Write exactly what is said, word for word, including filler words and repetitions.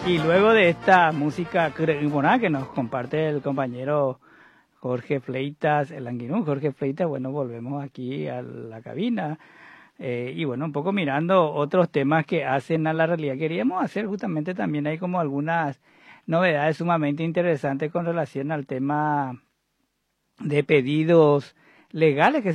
Y luego de esta música que nos comparte el compañero Jorge Fleitas, el Anguinú, Jorge Fleitas, bueno, volvemos aquí a la cabina. Eh, y bueno, un poco mirando otros temas que hacen a la realidad. Queríamos hacer justamente también hay como algunas novedades sumamente interesantes con relación al tema de pedidos legales que